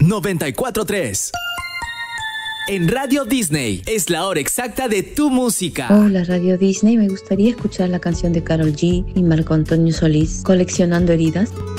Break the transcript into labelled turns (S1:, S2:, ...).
S1: 94.3. En Radio Disney es la hora exacta de tu música.
S2: Hola Radio Disney, me gustaría escuchar la canción de Karol G y Marco Antonio Solís, Coleccionando Heridas.